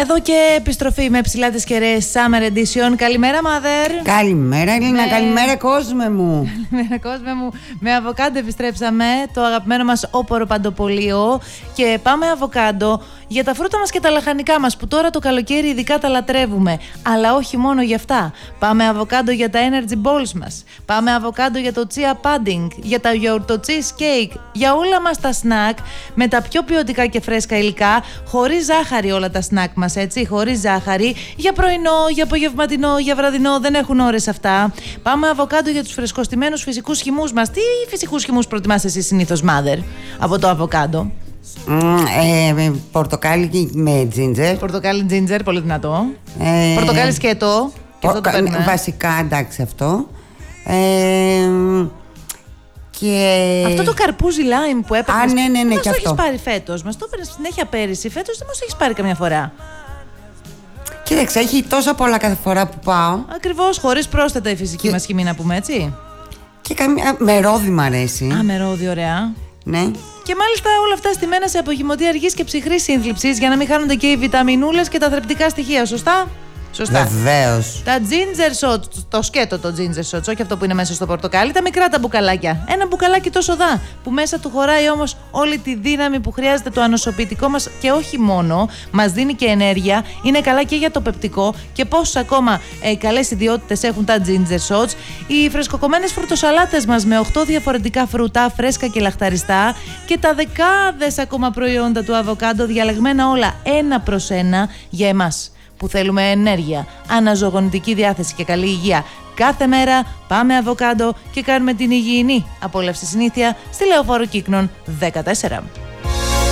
Εδώ και επιστροφή με ψηλά τις κεραίες Summer Edition. Καλημέρα, Mother. Καλημέρα, Έλληνα. Καλημέρα, κόσμε μου. Καλημέρα, κόσμε μου. Με αβοκάντο επιστρέψαμε, το αγαπημένο μας όπορο παντοπολείο. Και πάμε αβοκάντο για τα φρούτα μας και τα λαχανικά μας, που τώρα το καλοκαίρι ειδικά τα λατρεύουμε. Αλλά όχι μόνο για αυτά. Πάμε αβοκάντο για τα energy balls μας. Πάμε αβοκάντο για το chia pudding, για τα γιαουρτο cheesecake, για όλα μας τα snack με τα πιο ποιοτικά και φρέσκα υλικά, χωρίς ζάχαρη όλα τα snack μας, έτσι, χωρίς ζάχαρη, για πρωινό, για απογευματινό, για βραδινό, δεν έχουν ώρες αυτά. Πάμε αβοκάντο για τους φρεσκοστημένους φυσικούς χυμούς μας. Τι φυσικούς χυμούς προτιμάς εσύ συνήθως, Mother, από το αβοκάντο? Πορτοκάλι με ginger. Πορτοκάλι ginger, πολύ δυνατό. Πορτοκάλι σκέτο. Βασικά, εντάξει, αυτό. Αυτό το καρπούζι λάιμ που έπαιρνες. Ναι, μας και το αυτό. έχεις πάρει φέτος? Μας το έπαιρνες συνέχεια πέρυσι. Φέτος δεν μας το έχεις πάρει καμιά φορά. Κοίταξε, έχει τόσα πολλά κάθε φορά που πάω. Ακριβώς, χωρίς πρόσθετα η φυσική μας χυμή, να πούμε, έτσι. Και με ρόδι μ' αρέσει. Με ρόδι, ωραία. Ναι. Και μάλιστα όλα αυτά στημένα σε αποχυμωτή αργής και ψυχρής σύνθλιψης, για να μην χάνονται και οι βιταμινούλες και τα θρεπτικά στοιχεία, σωστά? Σωστά. Βεβαίως. Τα ginger shots, το σκέτο το ginger shots, όχι αυτό που είναι μέσα στο πορτοκάλι, τα μικρά τα μπουκαλάκια. Ένα μπουκαλάκι τόσο δά, που μέσα του χωράει όμως όλη τη δύναμη που χρειάζεται το ανοσοποιητικό μας, και όχι μόνο, μας δίνει και ενέργεια, είναι καλά και για το πεπτικό, και πόσες ακόμα καλές ιδιότητες έχουν τα ginger shots. Οι φρεσκοκομμένες φρουτοσαλάτες μας με 8 διαφορετικά φρούτα, φρέσκα και λαχταριστά, και τα δεκάδες ακόμα προϊόντα του αβοκάντο, διαλεγμένα όλα ένα προς ένα για εμάς που θέλουμε ενέργεια, αναζωογονητική διάθεση και καλή υγεία. Κάθε μέρα πάμε αβοκάντο και κάνουμε την υγιεινή απόλαυση συνήθεια στη Λεωφόρο Κύκνων 14.